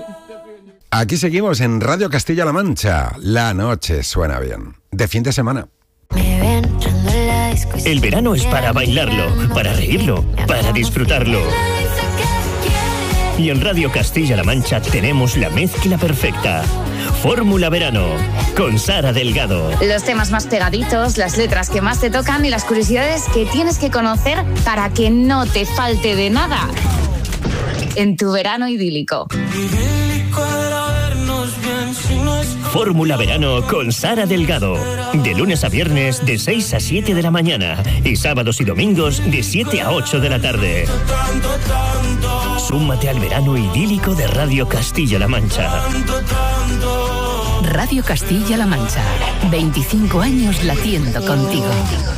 Aquí seguimos en Radio Castilla-La Mancha. La noche suena bien. De fin de semana. El verano es para bailarlo, para reírlo, para disfrutarlo. Y en Radio Castilla-La Mancha tenemos la mezcla perfecta. Fórmula Verano, con Sara Delgado. Los temas más pegaditos, las letras que más te tocan y las curiosidades que tienes que conocer para que no te falte de nada en tu verano idílico. Fórmula Verano con Sara Delgado. De lunes a viernes de 6 a 7 de la mañana y sábados y domingos de 7 a 8 de la tarde. Súmate al verano idílico de Radio Castilla-La Mancha. Radio Castilla-La Mancha. 25 años latiendo contigo.